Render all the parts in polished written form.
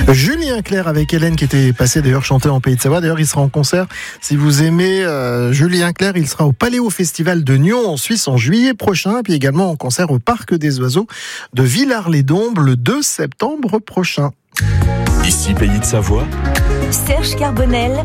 Julien Clerc avec Hélène qui était passé d'ailleurs chanter en Pays de Savoie. D'ailleurs, il sera en concert. Si vous aimez Julien Clerc, il sera au Paléo Festival de Nyon en Suisse en juillet prochain, puis également en concert au Parc des Oiseaux de Villars-les-Dombes le 2 septembre prochain. Ici Pays de Savoie, Serge Carbonel.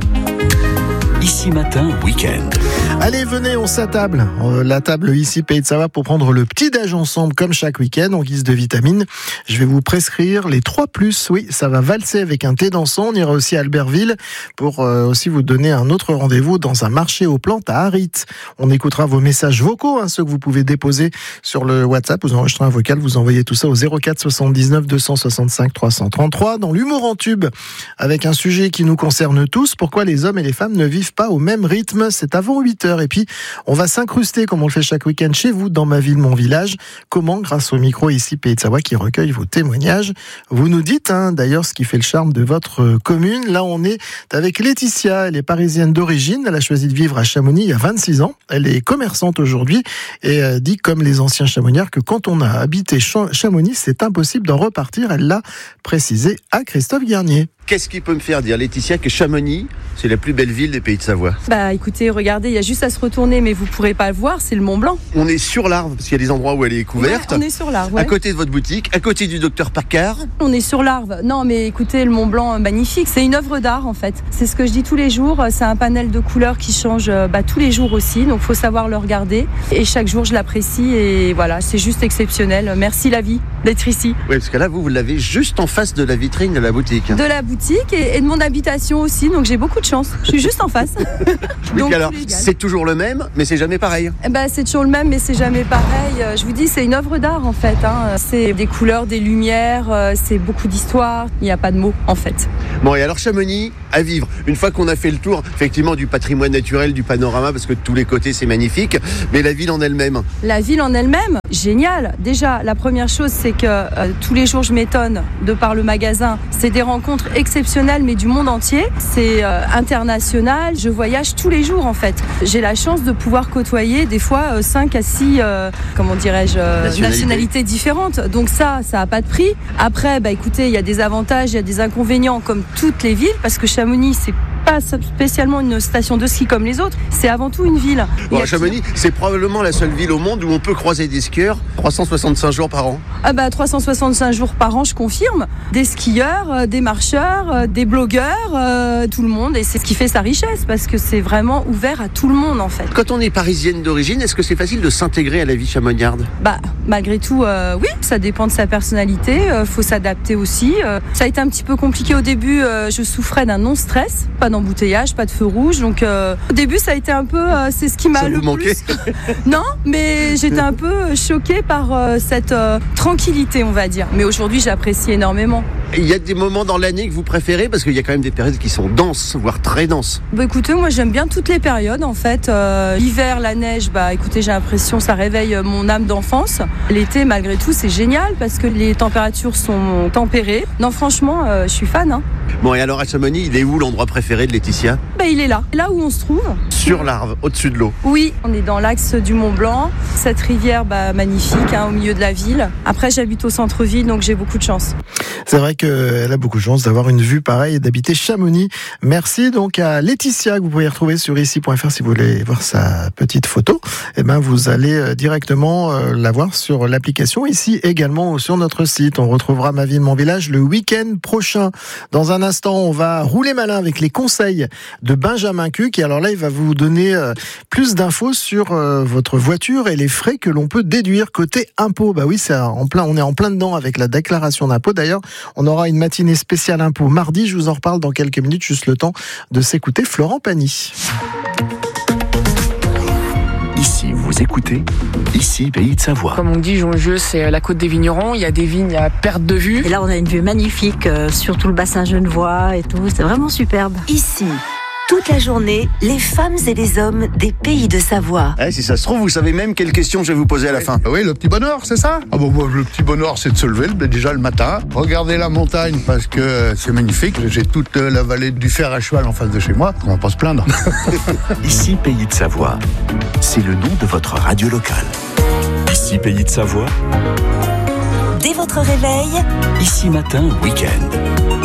Ici Matin Week-end. Allez, venez, on s'attable. La table ici, Pays de Savoie, pour prendre le petit-déj ensemble, comme chaque week-end, en guise de vitamines. Je vais vous prescrire les 3+. Oui, ça va valser avec un thé dansant. On ira aussi à Albertville pour aussi vous donner un autre rendez-vous dans un marché aux plantes à Harit. On écoutera vos messages vocaux, ceux que vous pouvez déposer sur le WhatsApp. Vous enregistrez un vocal, vous envoyez tout ça au 04 79 265 333. Dans l'humour en tube, avec un sujet qui nous concerne tous. Pourquoi les hommes et les femmes ne vivent pas au même rythme? C'est avant 8h. Et puis, on va s'incruster, comme on le fait chaque week-end chez vous, dans Ma Ville, Mon Village. Comment, grâce au micro ici, Pays de Savoie, qui recueille vos témoignages. Vous nous dites, d'ailleurs, ce qui fait le charme de votre commune. Là, on est avec Laetitia. Elle est parisienne d'origine. Elle a choisi de vivre à Chamonix il y a 26 ans. Elle est commerçante aujourd'hui et dit, comme les anciens chamoniards, que quand on a habité Chamonix, c'est impossible d'en repartir. Elle l'a précisé à Christophe Garnier. Qu'est-ce qui peut me faire dire, Laetitia, que Chamonix, c'est la plus belle ville des Pays de Savoie? Écoutez, regardez, il y a juste à se retourner, mais vous pourrez pas le voir, c'est le Mont Blanc. On est sur l'Arve, parce qu'il y a des endroits où elle est couverte. Ouais, on est sur l'Arve, ouais. À côté de votre boutique, à côté du docteur Paccard. On est sur l'Arve. Non, mais écoutez, le Mont Blanc, magnifique. C'est une œuvre d'art, en fait. C'est ce que je dis tous les jours. C'est un panel de couleurs qui change tous les jours aussi. Donc, faut savoir le regarder. Et chaque jour, je l'apprécie. Et voilà, c'est juste exceptionnel. Merci la vie d'être ici. Oui, parce que là, vous l'avez juste en face de la vitrine de la boutique. De la boutique et de mon habitation aussi. Donc, j'ai beaucoup de chance. Je suis juste en face. Donc, alors, c'est toujours le même, mais c'est jamais pareil. C'est toujours le même, mais c'est jamais pareil. Je vous dis, c'est une œuvre d'art, en fait. C'est des couleurs, des lumières, c'est beaucoup d'histoire. Il n'y a pas de mots, en fait. Bon, et alors Chamonix, à vivre. Une fois qu'on a fait le tour, effectivement, du patrimoine naturel, du panorama, parce que de tous les côtés, c'est magnifique, mais la ville en elle-même. La ville en elle-même, génial. Déjà, la première chose, c'est que tous les jours, je m'étonne, de par le magasin. C'est des rencontres exceptionnelles, mais du monde entier. C'est international. Je voyage tous les jours, en fait. J'ai la chance de pouvoir côtoyer des fois 5 à 6, nationalités différentes. Donc ça n'a pas de prix. Après, écoutez, il y a des avantages, il y a des inconvénients comme toutes les villes, parce que Chamonix, c'est pas spécialement une station de ski comme les autres, c'est avant tout une ville. Bon, Chamonix, c'est probablement la seule ville au monde où on peut croiser des skieurs 365 jours par an. 365 jours par an, je confirme. Des skieurs, des marcheurs, des blogueurs, tout le monde. Et c'est ce qui fait sa richesse, parce que c'est vraiment ouvert à tout le monde, en fait. Quand on est parisienne d'origine, est-ce que c'est facile de s'intégrer à la vie chamoniarde? Malgré tout, oui, ça dépend de sa personnalité. Faut s'adapter aussi. Ça a été un petit peu compliqué au début. Je souffrais d'un non-stress, pas d'embouteillage, pas de feu rouge. Donc au début, ça a été un peu, c'est ce qui m'a le plus. Non, mais j'étais un peu choquée par cette tranquillité, on va dire. Mais aujourd'hui, j'apprécie énormément. Il y a des moments dans l'année que vous préférez, parce qu'il y a quand même des périodes qui sont denses, voire très denses. Écoutez, moi j'aime bien toutes les périodes, en fait. L'hiver, la neige, écoutez, j'ai l'impression ça réveille mon âme d'enfance. L'été, malgré tout, c'est génial parce que les températures sont tempérées. Non, franchement, je suis fan. Bon, et alors à Chamonix, il est où l'endroit préféré de Laetitia? Il est là où on se trouve. Sur l'Arve, au-dessus de l'eau. Oui, on est dans l'axe du Mont Blanc. Cette rivière, magnifique, au milieu de la ville. Après, j'habite au centre-ville, donc j'ai beaucoup de chance. C'est vrai qu'elle a beaucoup de chance d'avoir une vue pareille et d'habiter Chamonix. Merci donc à Laetitia, que vous pouvez retrouver sur ici.fr si vous voulez voir sa petite photo. Vous allez directement la voir sur l'application ici, également sur notre site. On retrouvera Ma Ville, Mon Village le week-end prochain. Dans un instant, on va rouler malin avec les conseils de Benjamin Cuc. Et alors là, il va vous donner plus d'infos sur votre voiture et les frais que l'on peut déduire côté impôt. Oui, on est en plein dedans avec la déclaration d'impôt. D'ailleurs, on aura une matinée spéciale impôt mardi. Je vous en reparle dans quelques minutes, juste le temps de s'écouter Florent Pagny. Ici, vous écoutez Ici, Pays de Savoie. Comme on dit, Jongieux, c'est la côte des vignerons. Il y a des vignes à perte de vue. Et là, on a une vue magnifique sur tout le bassin genevois et tout. C'est vraiment superbe. Ici, toute la journée, les femmes et les hommes des Pays de Savoie. Si ça se trouve, vous savez même quelle question je vais vous poser à la fin. Oui, le petit bonheur, c'est ça? Le petit bonheur, c'est de se lever déjà le matin, regarder la montagne parce que c'est magnifique. J'ai toute la vallée du Fer à cheval en face de chez moi. On va pas se plaindre. Ici, Pays de Savoie, c'est le nom de votre radio locale. Ici, Pays de Savoie. Dès votre réveil, Ici Matin Week-end.